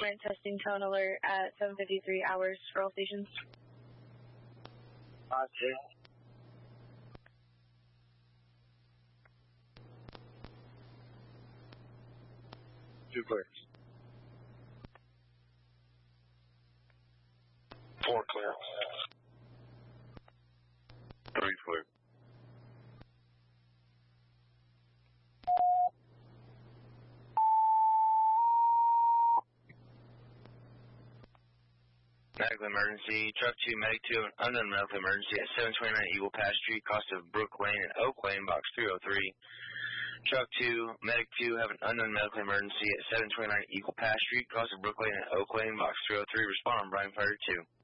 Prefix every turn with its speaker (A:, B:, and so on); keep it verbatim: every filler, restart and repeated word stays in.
A: Sprint testing tone alert at seven fifty-three hours for all stations.
B: Roger. Two clears. Four clear. Three clear.
C: Medical emergency. Truck two, Medic two, an unknown medical emergency at seven twenty-nine Eagle Pass Street, cross of Brook Lane and Oak Lane, box three oh three. Truck two, Medic two, have an unknown medical emergency at seven twenty-nine Eagle Pass Street, cross of Brook Lane and Oak Lane, box three oh three. Respond on Bryan Fire two.